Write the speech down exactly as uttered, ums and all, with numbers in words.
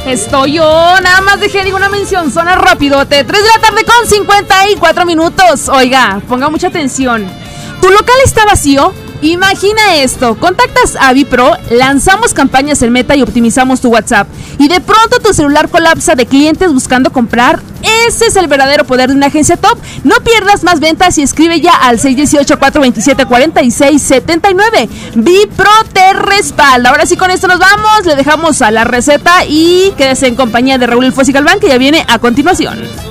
Estoy yo, nada más dejé digo una mención, suena rapidote, tres de la tarde con cincuenta y cuatro minutos. Oiga, ponga mucha atención. ¿Tu local está vacío? Imagina esto, contactas a Vipro, lanzamos campañas en Meta y optimizamos tu WhatsApp. Y de pronto tu celular colapsa de clientes buscando comprar. Ese es el verdadero poder de una agencia top. No pierdas más ventas y escribe ya al seis uno ocho, cuatro dos siete, cuatro seis siete nueve. Vipro te respalda. Ahora sí, con esto nos vamos, le dejamos a la receta y quédese en compañía de Raúl El Fossi Galván, que ya viene a continuación.